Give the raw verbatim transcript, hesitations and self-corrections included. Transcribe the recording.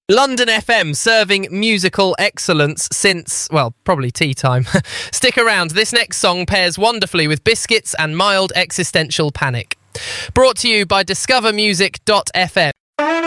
London F M, serving musical excellence since, well, probably tea time. Stick around, this next song pairs wonderfully with biscuits and mild existential panic. Brought to you by discover music dot f m.